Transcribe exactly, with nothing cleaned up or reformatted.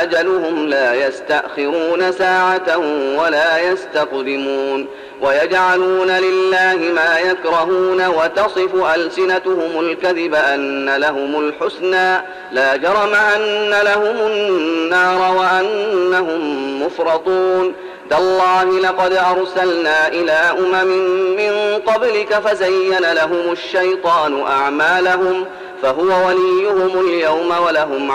أجلهم لا يستأخرون ساعة ولا يستقدمون ويجعلون لله ما يكرهون وتصف ألسنتهم الكذب أن لهم الحسنى لا جرم أن لهم النار وأنهم مفرطون تالله لقد أرسلنا إلى أمم من قبلك فزين لهم الشيطان أعمالهم فهو وليهم اليوم ولهم